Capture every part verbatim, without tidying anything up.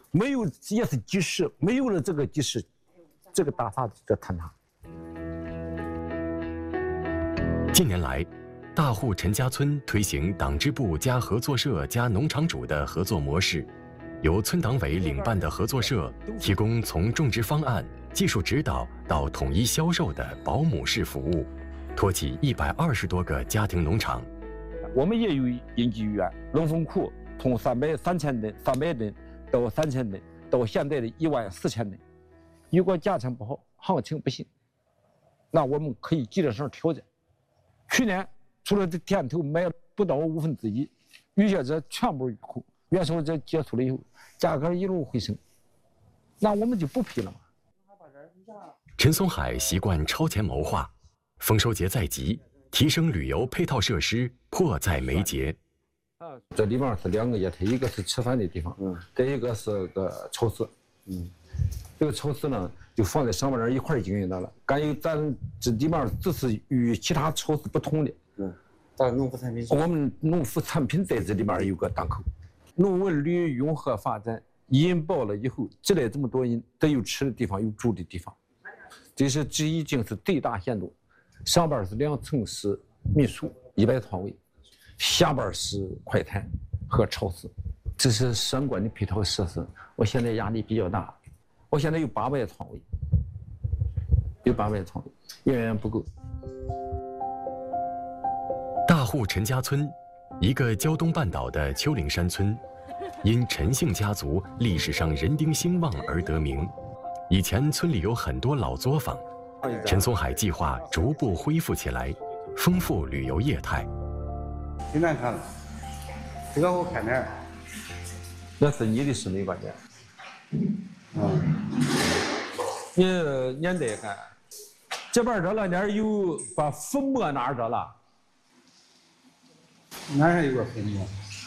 没有也是基石，没有了这个基石，这个大厦就坍塌。 近年来，大户陈家村推行党支部加合作社加农场主的合作模式，由村党委领办的合作社提供从种植方案、技术指导到统一销售的保姆式服务，托起一百二十多个家庭农场。 我们也有应急园，龙凤库从三百三千吨、三百吨到三千吨，到现在的一万四千吨。如果价钱不好，行情不行，那我们可以记着上调整。去年除了这店头卖不到五分之一，余下这全部入库。元宵节结束了以后，价格一路回升，那我们就不批了嘛。 陈松海习惯超前谋划，丰收节在即，提升旅游配套设施迫在眉睫。 啊，这里面是两个业态，一个是吃饭的地方，嗯，再一个是个超市，嗯，这个超市呢就放在上面那一块经营的了。感觉咱这里面只是与其他超市不同的， 嗯，咱农副产品， 我们农副产品在这里面有个档口。农文旅融合发展，引爆了以后，进来这么多人，得有吃的地方，有住的地方，这是这已经是最大限度。上边是两层是民宿，一百床位，下边是快餐和超市，这是相关的配套设施。我现在压力比较大，我现在有八百床位，有八百床位，远远不够。 大户陈家村，一个胶东半岛的丘陵山村，因陈姓家族历史上人丁兴旺而得名。以前村里有很多老作坊，陈松海计划逐步恢复起来，丰富旅游业态。 挺难看了，这个好看点。 那是你的审美观点。嗯，你年代感，这边这两年有把粉末拿着了。 哪还有个粉末？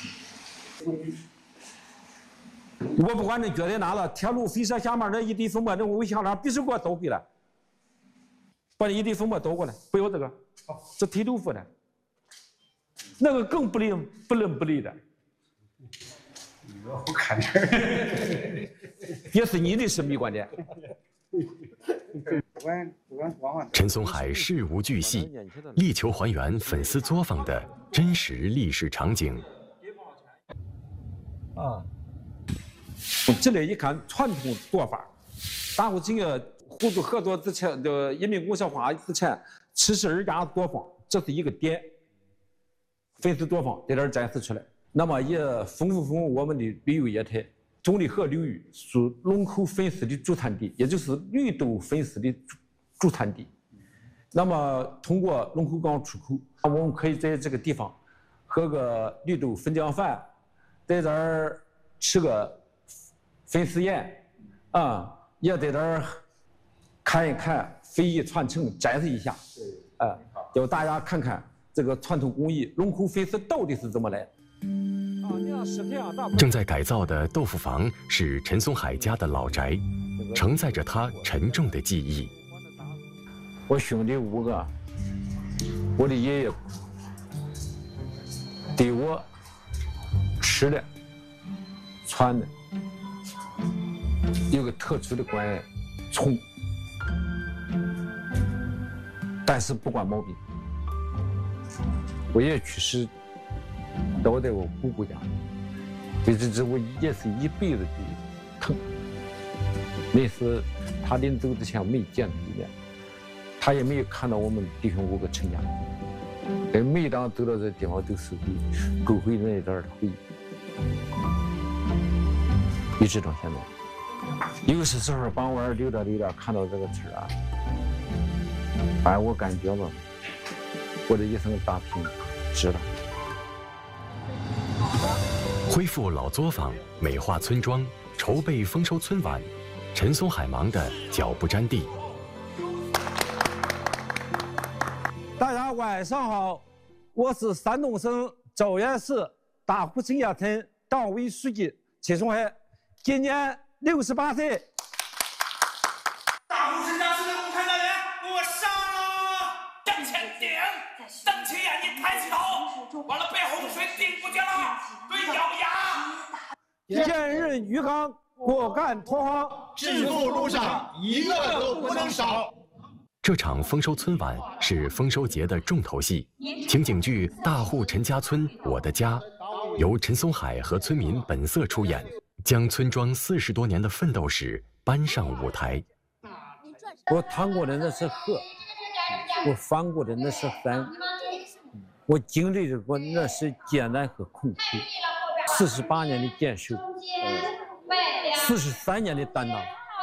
我不管你觉得哪了，铁路飞车下面那一堆粉末，那我想让必须给我倒回来，把那一堆粉末倒过来，不要这个，这推豆腐的，那个更不灵不伦不类的。 你说好看点， 也是你的审美观点。 陈松海事无巨细，力求还原粉丝作坊的真实历史场景。 啊，这里一看传统做法，大户这个互助合作之前的人民公社化之前，七十二家作坊，这是一个点。粉丝作坊在这儿展示出来，那么也丰富丰富我们的旅游业态。中里河流域是龙口粉丝的主产地，也就是绿豆粉丝的主主产地。那么通过龙口港出口，我们可以在这个地方喝个绿豆粉浆饭，在这儿吃个粉丝宴，啊，也在这儿看一看非遗传承，展示一下，啊，叫大家看看这个传统工艺龙口粉丝到底是怎么来的。 正在改造的豆腐房是陈松海家的老宅，承载着他沉重的记忆。 我兄弟五个，我的爷爷对我吃的、穿的有个特殊的关爱，宠，但是不管毛病。我爷爷去世。倒在我姑姑家，这这这我也是一辈子的疼。那时他临走之前没见他一面，他也没有看到我们弟兄五个成家。哎，每当走到这地方，都是勾回那一段的回忆，一直到现在。有些时候傍晚溜达溜达，看到这个词啊，哎，我感觉了，我这一生打拼值了。 恢复老作坊，美化村庄，筹备丰收春晚，陈松海忙得脚不沾地。 大家晚上好，我是山东省枣园市大户陈家村党委书记陈松海，今年六十八岁。 大户陈家村的共产党员，我上了！向前顶，瞪起眼睛，抬起头，完了被洪水顶过去了，对咬牙。 现任余杭果敢拓荒， 致富路上一个都不能少。 这场丰收春晚是丰收节的重头戏，情景剧《大户陈家村我的家》由陈松海和村民本色出演，将村庄四十多年的奋斗史搬上舞台。 我趟过的那是河，我翻过的那是山，我经历过那是艰难和苦苦，四十八年的坚守，四十三年的担当，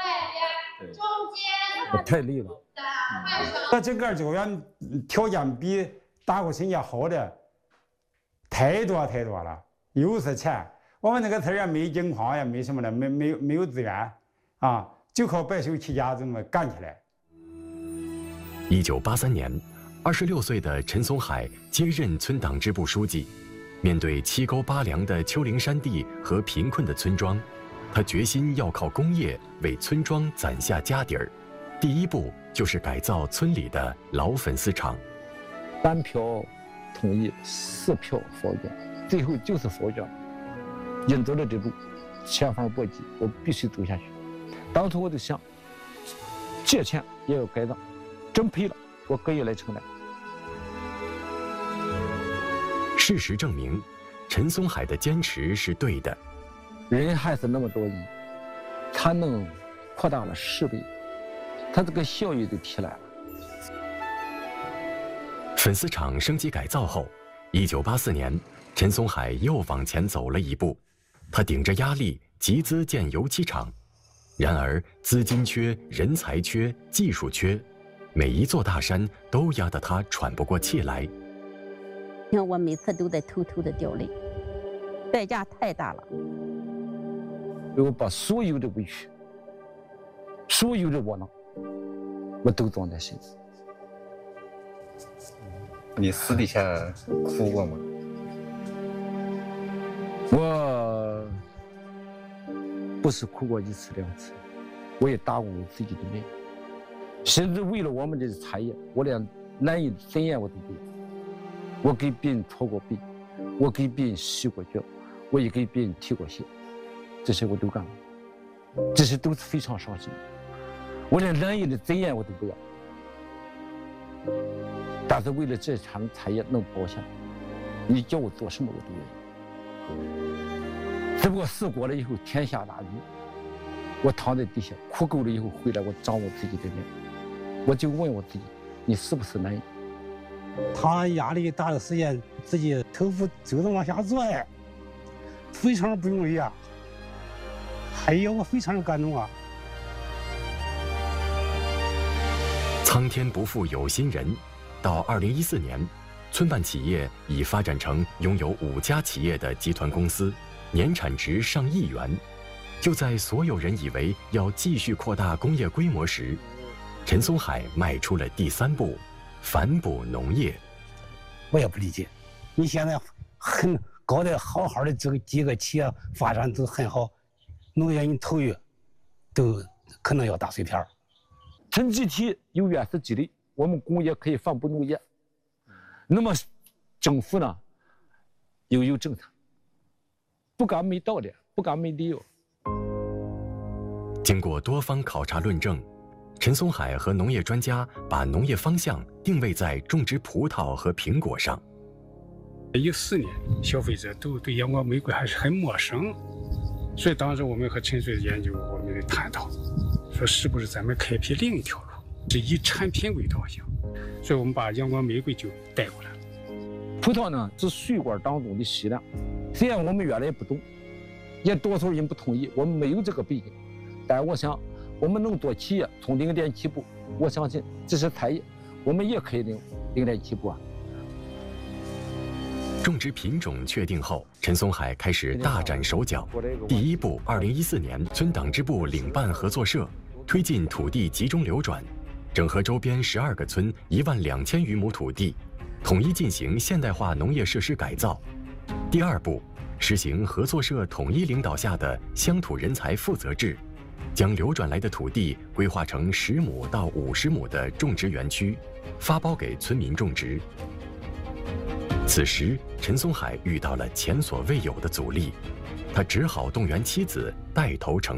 我太累了。 那这个救援条件比大户陈家好的太多太多了，又是钱，我们那个村也没金矿，也没什么的，没没没有资源啊，就靠白手起家这么干起来。 一九八三年，二十六岁的陈松海接任村党支部书记，面对七沟八梁的丘陵山地和贫困的村庄，他决心要靠工业为村庄攒下家底儿。第一步就是改造村里的老粉丝厂。 三票同意，四票否决，最后就是否决。引走了这路，前方簸箕，我必须走下去。当初我就想，借钱也要改造，真赔了，我可以来承担。 事实证明，陈松海的坚持是对的。 人还是那么多人，他能扩大了十倍，他这个效益就提来了。 粉丝厂升级改造后，一九八四年，陈松海又往前走了一步，他顶着压力集资建油漆厂。然而，资金缺、人才缺、技术缺，每一座大山都压得他喘不过气来。 你看，我每次都在偷偷的掉泪，代价太大了。 我把所有的委屈、所有的窝囊，我都装在心里。 你私底下哭过吗？ 我不是哭过一次两次，我也打过我自己的命，甚至为了我们这个产业，我连难以尊严我都不要。我给别人搓过背，我给别人洗过脚，我也给别人提过鞋，这些我都干过，这些都是非常伤心的。我连难以的尊严我都不要。但是为了这场产业能保下来，你叫我做什么我都愿意。只不过事过了以后，天下大雨，我躺在地下哭够了以后回来，我长我自己的脸，我就问我自己，你是不是男人？ 他压力大的时间，自己头发就能往下拽，非常不容易啊！哎呀，我非常的感动啊！ 苍天不负有心人。到二零一四年，村办企业已发展成拥有五家企业的集团公司，年产值上亿元。就在所有人以为要继续扩大工业规模时，陈松海迈出了第三步，反哺农业。 我也不理解，你现在很搞得好好的，这个几个企业发展都很好，农业你投入都可能要打碎片儿。 村集体有原始积累，我们工业可以反哺农业。那么政府呢，又有政策，不敢没道理，不敢没理由。 经过多方考察论证，陈松海和农业专家把农业方向定位在种植葡萄和苹果上。 一四年，消费者都对阳光玫瑰还是很陌生，所以当时我们和陈水研究，我们的探讨，说是不是咱们开辟另一条路，是以产品为导向，所以我们把阳光玫瑰就带过来了。 葡萄呢是水果当中的西凉，虽然我们原来不懂，也多数人不同意，我们没有这个背景，但我想我们能做企业从零点起步，我相信这是产业，我们也可以零零点起步啊。 种植品种确定后，陈松海开始大展手脚。第一步，二零一四年，村党支部领办合作社，推进土地集中流转，整合周边十二个村一万两千余亩土地，统一进行现代化农业设施改造。第二步，实行合作社统一领导下的乡土人才负责制，将流转来的土地规划成十亩到五十亩的种植园区，发包给村民种植。此时，陈松海遇到了前所未有的阻力，他只好动员妻子带头成